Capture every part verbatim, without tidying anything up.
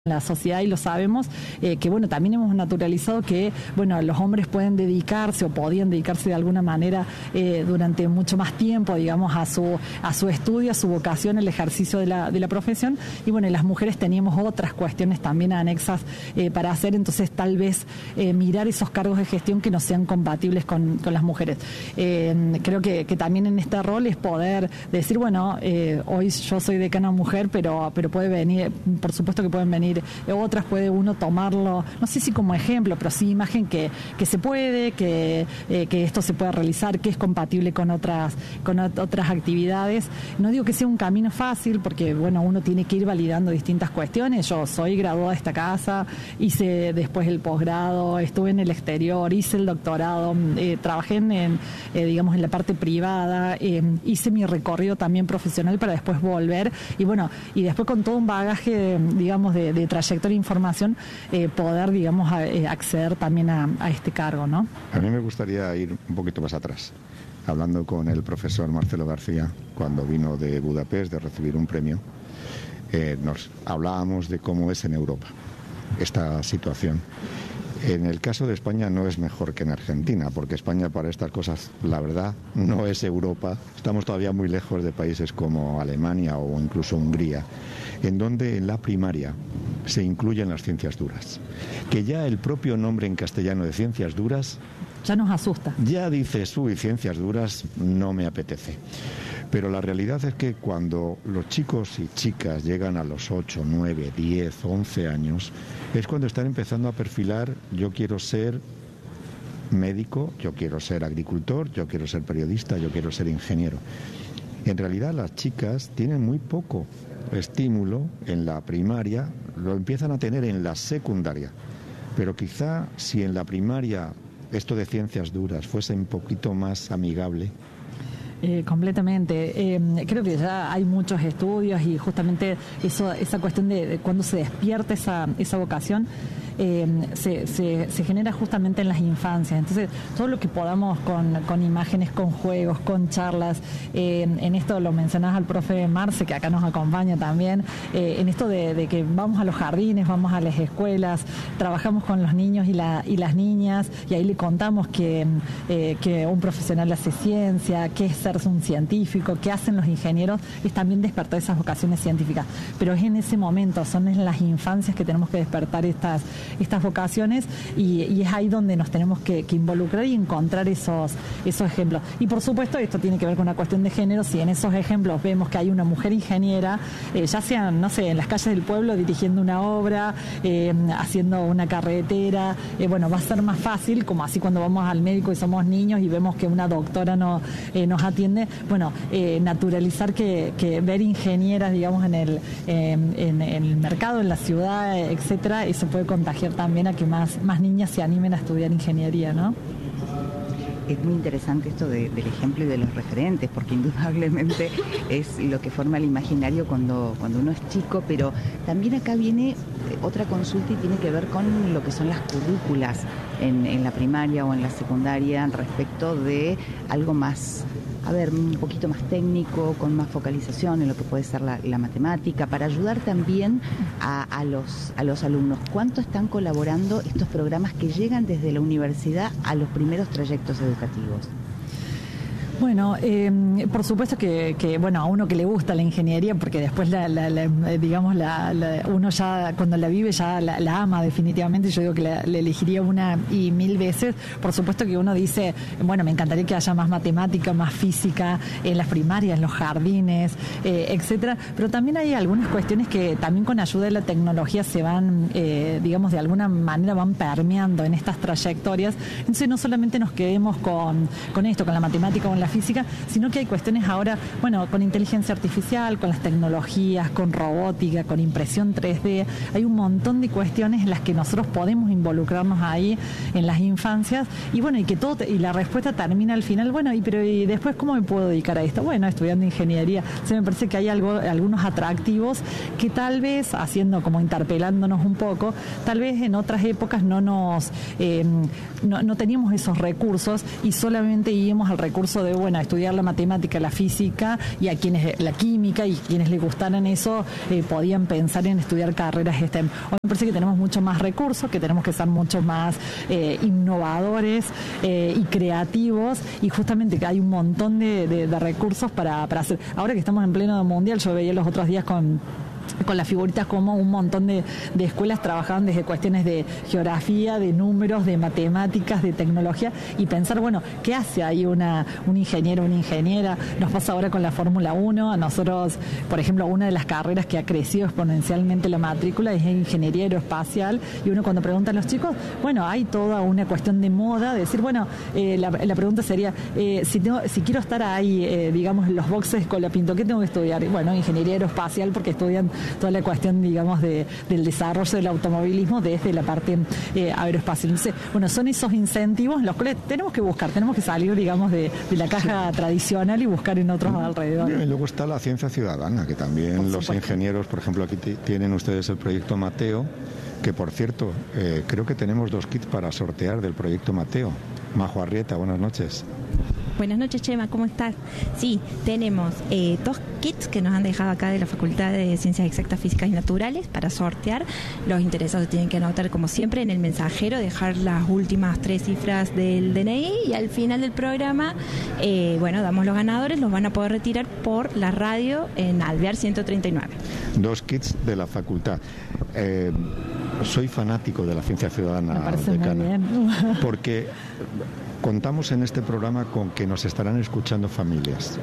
la sociedad y lo sabemos, eh, que bueno, también hemos naturalizado que bueno, los hombres pueden dedicarse o podían dedicarse de alguna manera eh, durante mucho más tiempo, digamos, a su a su estudio, a su vocación, el ejercicio de la, de la profesión, y bueno, y las mujeres teníamos otras cuestiones también anexas eh, para hacer, entonces tal vez eh, mirar esos cargos de gestión que no sean compatibles con, con las mujeres. Eh, creo que, que también en este rol es poder decir, bueno, eh, hoy yo soy decana mujer, pero, pero puede venir, por supuesto que pueden venir otras, puede uno tomarlo, no sé si como ejemplo, pero sí imagen que, que se puede, que, eh, que esto se puede realizar, que es compatible con otras, con otras actividades. No digo que sea un camino fácil, porque bueno, uno tiene que ir validando distintas cuestiones. Yo soy graduada de esta casa, hice después el posgrado, estuve en el exterior, hice el doctorado, eh, trabajé en, en eh, digamos, en la parte privada, eh, hice mi recorrido también profesional para después volver, y bueno, y después con todo un bagaje, digamos, de, de trayectoria e información, eh, poder, digamos, a, eh, acceder también a, a este cargo, ¿no? A mí me gustaría ir un poquito más atrás, hablando con el profesor Marcelo García, cuando vino de Budapest de recibir un premio, eh, nos hablábamos de cómo es en Europa esta situación. En el caso de España no es mejor que en Argentina, porque España para estas cosas, la verdad, no es Europa. Estamos todavía muy lejos de países como Alemania o incluso Hungría, en donde en la primaria se incluyen las ciencias duras. Que ya el propio nombre en castellano de ciencias duras ya nos asusta. Ya dices, uy, ciencias duras no me apetece. Pero la realidad es que cuando los chicos y chicas llegan a los ocho, nueve, diez, once años, es cuando están empezando a perfilar: yo quiero ser médico, yo quiero ser agricultor, yo quiero ser periodista, yo quiero ser ingeniero. En realidad las chicas tienen muy poco estímulo en la primaria, lo empiezan a tener en la secundaria. Pero quizá si en la primaria esto de ciencias duras fuese un poquito más amigable. Eh, completamente. Eh, creo que ya hay muchos estudios y justamente eso, esa cuestión de, de cuando se despierta esa, esa vocación eh, se, se, se genera justamente en las infancias. Entonces, todo lo que podamos con, con imágenes, con juegos, con charlas, eh, en esto lo mencionás al profe Marce, que acá nos acompaña también, eh, en esto de, de que vamos a los jardines, vamos a las escuelas, trabajamos con los niños y, la, y las niñas, y ahí le contamos que, eh, que un profesional hace ciencia, que es ser un científico, que hacen los ingenieros, es también despertar esas vocaciones científicas. Pero es en ese momento, son en las infancias que tenemos que despertar estas, estas vocaciones, y, y es ahí donde nos tenemos que, que involucrar y encontrar esos, esos ejemplos. Y por supuesto esto tiene que ver con una cuestión de género. Si en esos ejemplos vemos que hay una mujer ingeniera, eh, ya sean, no sé, en las calles del pueblo dirigiendo una obra, eh, haciendo una carretera, eh, bueno, va a ser más fácil, como así cuando vamos al médico y somos niños y vemos que una doctora no, eh, nos atiende. Bueno, eh, naturalizar que, que ver ingenieras, digamos, en el, eh, en, en el mercado, en la ciudad, etcétera, eso puede contagiar también a que más, más niñas se animen a estudiar ingeniería, ¿no? Es muy interesante esto de, del ejemplo y de los referentes, porque indudablemente es lo que forma el imaginario cuando, cuando uno es chico, pero también acá viene otra consulta y tiene que ver con lo que son las currículas en, en la primaria o en la secundaria respecto de algo más, a ver, un poquito más técnico, con más focalización en lo que puede ser la, la matemática, para ayudar también a, a, los, a los alumnos. ¿Cuánto están colaborando estos programas que llegan desde la universidad a los primeros trayectos educativos? Bueno, eh, por supuesto que, que, bueno, a uno que le gusta la ingeniería, porque después, la, la, la, digamos, la, la, uno ya cuando la vive ya la, la ama definitivamente. Yo digo que la, la elegiría una y mil veces. Por supuesto que uno dice, bueno, me encantaría que haya más matemática, más física en las primarias, en los jardines, eh, etcétera. Pero también hay algunas cuestiones que también con ayuda de la tecnología se van, eh, digamos, de alguna manera van permeando en estas trayectorias. Entonces no solamente nos quedemos con, con esto, con la matemática o en la física, sino que hay cuestiones ahora, bueno, con inteligencia artificial, con las tecnologías, con robótica, con impresión tres D, hay un montón de cuestiones en las que nosotros podemos involucrarnos ahí en las infancias, y bueno, y que todo, y la respuesta termina al final, bueno, y pero y después, ¿cómo me puedo dedicar a esto? Bueno, estudiando ingeniería. Se me parece que hay algo, algunos atractivos que tal vez, haciendo como interpelándonos un poco, tal vez en otras épocas no nos, eh, no, no teníamos esos recursos y solamente íbamos al recurso de bueno, estudiar la matemática, la física, y a quienes la química, y quienes les gustaran eso, eh, podían pensar en estudiar carreras STEM. Hoy me parece que tenemos mucho más recursos, que tenemos que ser mucho más eh, innovadores eh, y creativos, y justamente que hay un montón de, de, de recursos para, para hacer. Ahora que estamos en pleno mundial, yo veía los otros días con con las figuritas como un montón de, de escuelas trabajaban desde cuestiones de geografía, de números, de matemáticas, de tecnología, y pensar, bueno, ¿qué hace ahí una, un ingeniero, una ingeniera? Nos pasa ahora con la Fórmula uno, a nosotros, por ejemplo, una de las carreras que ha crecido exponencialmente la matrícula es ingeniería aeroespacial, y uno cuando pregunta a los chicos, bueno, hay toda una cuestión de moda, de decir, bueno, eh, la, la pregunta sería, eh, si, tengo, si quiero estar ahí, eh, digamos, en los boxes con la Pinto, ¿qué tengo que estudiar? Bueno, ingeniería aeroespacial, porque estudian toda la cuestión, digamos, de, del desarrollo del automovilismo desde la parte eh, aeroespacial. Entonces, bueno, son esos incentivos los cuales tenemos que buscar, tenemos que salir, digamos, de, de la caja sí. tradicional y buscar en otros alrededor. Y luego está la ciencia ciudadana, que también los ingenieros, por ejemplo, aquí t- tienen ustedes el proyecto Mateo, que por cierto, eh, creo que tenemos dos kits para sortear del proyecto Mateo. Majo Arrieta, buenas noches. Buenas noches, Chema, ¿cómo estás? Sí, tenemos eh, dos kits que nos han dejado acá de la Facultad de Ciencias Exactas, Físicas y Naturales para sortear. Los interesados tienen que anotar, como siempre, en el mensajero, dejar las últimas tres cifras del D N I, y al final del programa, eh, bueno, damos los ganadores, los van a poder retirar por la radio en Alvear ciento treinta y nueve. Dos kits de la facultad. Eh, soy fanático de la ciencia ciudadana, Me parece decana, muy bien. porque contamos en este programa con que nos estarán escuchando familias.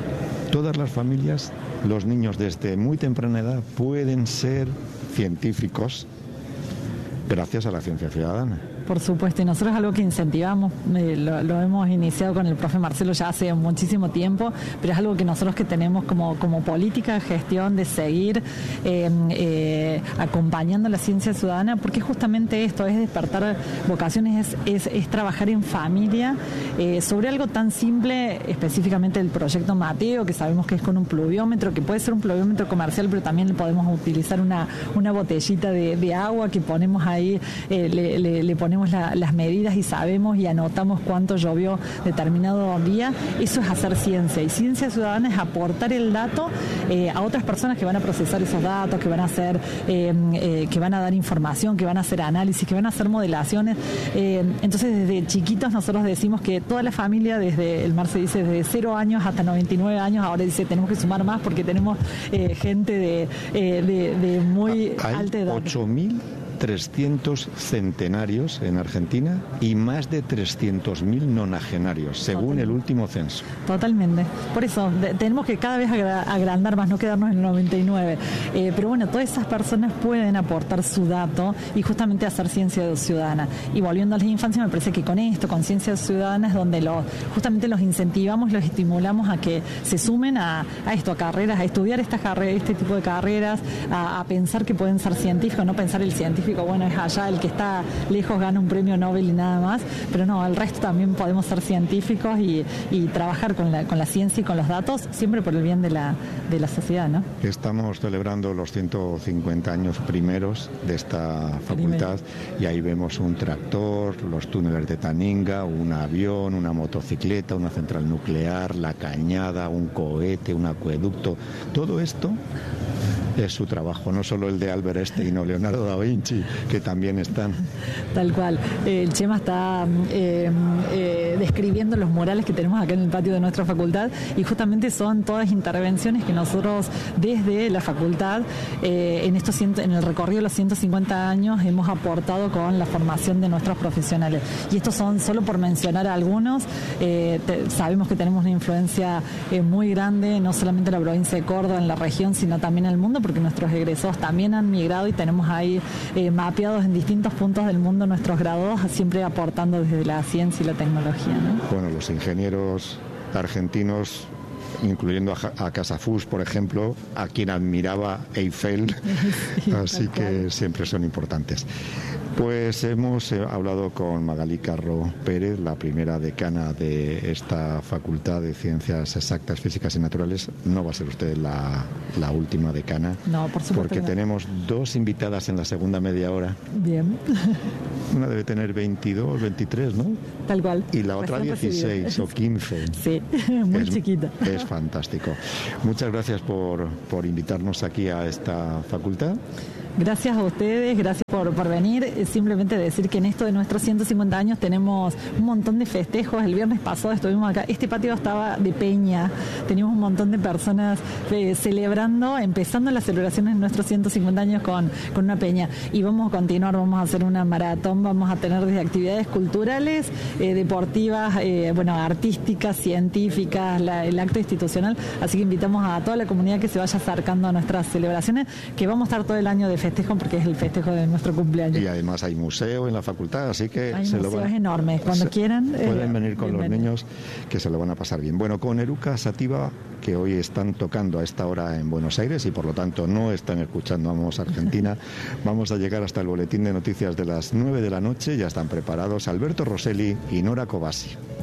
Todas las familias, los niños desde muy temprana edad pueden ser científicos gracias a la ciencia ciudadana. Por supuesto, y nosotros es algo que incentivamos, eh, lo, lo hemos iniciado con el profe Marcelo ya hace muchísimo tiempo, pero es algo que nosotros que tenemos como, como política de gestión de seguir eh, eh, acompañando la ciencia ciudadana, porque justamente esto es despertar vocaciones, es, es, es trabajar en familia eh, sobre algo tan simple, específicamente el proyecto Mateo, que sabemos que es con un pluviómetro, que puede ser un pluviómetro comercial, pero también podemos utilizar una, una botellita de, de agua que ponemos ahí, eh, le, le, le ponemos La, las medidas y sabemos y anotamos cuánto llovió determinado día. Eso es hacer ciencia, y ciencia ciudadana es aportar el dato eh, a otras personas que van a procesar esos datos, que van a hacer eh, eh, que van a dar información, que van a hacer análisis, que van a hacer modelaciones. Eh, entonces desde chiquitos nosotros decimos que toda la familia, desde el Marce dice desde cero años hasta noventa y nueve años, ahora dice tenemos que sumar más porque tenemos eh, gente de, eh, de, de muy Hay alta edad. ocho mil trescientos centenarios en Argentina y más de trescientos mil nonagenarios, según el último censo. Totalmente. Por eso de, tenemos que cada vez agra- agrandar más, no quedarnos en el noventa y nueve. Eh, pero bueno, todas esas personas pueden aportar su dato y justamente hacer ciencia ciudadana. Y volviendo a las infancias, me parece que con esto, con ciencia ciudadana, es donde los, justamente los incentivamos, los estimulamos a que se sumen a, a esto, a carreras, a estudiar estas carreras, este tipo de carreras, a, a pensar que pueden ser científicos, no pensar el científico, bueno, es allá, el que está lejos gana un premio Nobel y nada más, pero no, el resto también podemos ser científicos y, y trabajar con la, con la ciencia y con los datos, siempre por el bien de la, de la sociedad, ¿no? Estamos celebrando los ciento cincuenta años primeros de esta facultad. Primero. Y ahí vemos un tractor, los túneles de Taninga, un avión, una motocicleta, una central nuclear, la cañada, un cohete, un acueducto, todo esto es su trabajo, no solo el de Albert Einstein o Leonardo da Vinci, que también están. Tal cual. Eh, el Chema está eh, eh, describiendo los murales que tenemos acá en el patio de nuestra facultad, y justamente son todas intervenciones que nosotros desde la facultad eh, en estos ciento, en el recorrido de los ciento cincuenta años hemos aportado con la formación de nuestros profesionales. Y estos son, solo por mencionar algunos, eh, te, sabemos que tenemos una influencia eh, muy grande, no solamente en la provincia de Córdoba, en la región, sino también en el mundo, porque nuestros egresados también han migrado y tenemos ahí eh, mapeados en distintos puntos del mundo nuestros graduados, siempre aportando desde la ciencia y la tecnología, ¿no? Bueno, los ingenieros argentinos incluyendo a, a Casafús, por ejemplo, a quien admiraba Eiffel, sí, así que siempre son importantes. Pues hemos eh, hablado con Magalí Carro Pérez, la primera decana de esta Facultad de Ciencias Exactas, Físicas y Naturales. No va a ser usted la, la última decana, no, por supuesto, porque no. Tenemos dos invitadas en la segunda media hora. Bien. Una debe tener veintidós, veintitrés, ¿no? Tal cual. Y la otra dieciséis o quince. Sí, muy es, chiquita. Es fantástico. Muchas gracias por, por invitarnos aquí a esta facultad. Gracias a ustedes, gracias por, por venir. Simplemente decir que en esto de nuestros ciento cincuenta años tenemos un montón de festejos. El viernes pasado estuvimos acá. Este patio estaba de peña. Teníamos un montón de personas eh, celebrando, empezando las celebraciones de nuestros ciento cincuenta años con, con una peña. Y vamos a continuar, vamos a hacer una maratón, vamos a tener desde actividades culturales, eh, deportivas, eh, bueno, artísticas, científicas, la, el acto institucional. Así que invitamos a toda la comunidad que se vaya acercando a nuestras celebraciones, que vamos a estar todo el año de festejo porque es el festejo de nuestro cumpleaños. Y además hay museo en la facultad, así que hay se museo, lo van, es enorme. Cuando se, quieran pueden eh, venir con bienvenido. Los niños, que se lo van a pasar bien. Bueno, con Eruca Sativa, que hoy están tocando a esta hora en Buenos Aires y por lo tanto no están escuchando Vamos Argentina, vamos a llegar hasta el boletín de noticias de las nueve de la noche. Ya están preparados Alberto Rosselli y Nora Covasi.